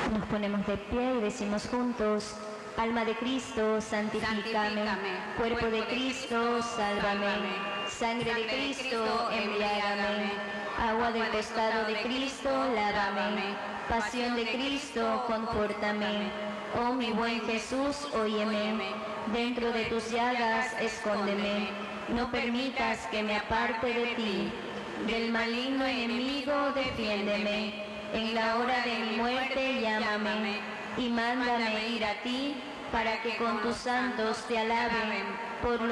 Nos ponemos de pie y decimos juntos: alma de Cristo, santifícame. Cuerpo de Cristo, sálvame. Sangre de Cristo, embriágame. Agua del costado de Cristo, lávame. Pasión de Cristo, confórtame. Oh mi buen Jesús, óyeme. Dentro de tus llagas, escóndeme. No permitas que me aparte de ti. Del maligno enemigo, defiéndeme. En la hora de mi muerte, llámame. Y mándame ir a ti, para que con tus santos te alaben. Por